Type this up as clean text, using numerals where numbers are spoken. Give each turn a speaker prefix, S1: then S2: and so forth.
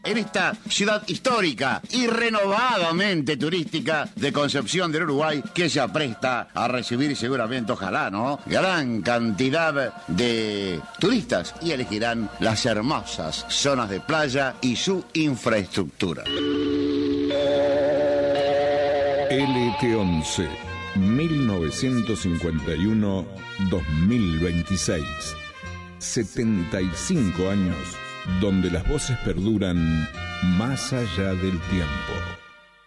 S1: en esta ciudad histórica y renovadamente turística de Concepción del Uruguay, que se apresta a recibir seguramente, ojalá, ¿no?, gran cantidad de turistas y elegirán las hermosas zonas de playa y su infraestructura.
S2: LT11 1951-2026. 75 años donde las voces perduran más allá del tiempo.